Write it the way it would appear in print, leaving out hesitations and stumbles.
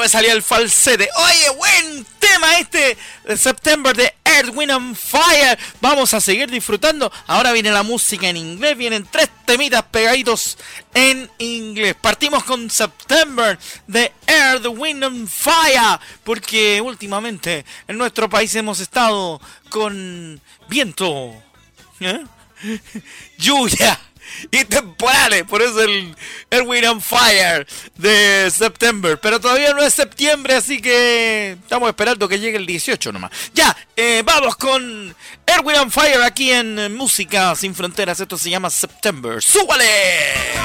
me salía el falsete. Oye, buen tema este de September de Earth, Wind and Fire. Vamos a seguir disfrutando. Ahora viene la música en inglés. Vienen 3 temitas pegaditos en inglés. Partimos con September de Earth, Wind and Fire, porque últimamente en nuestro país hemos estado con viento, lluvia y temporales, por eso el Wind and Fire de September, pero todavía no es septiembre, así que estamos esperando que llegue el 18 nomás. Ya, vamos con Wind and Fire aquí en Música Sin Fronteras. Esto se llama September. ¡Súbale!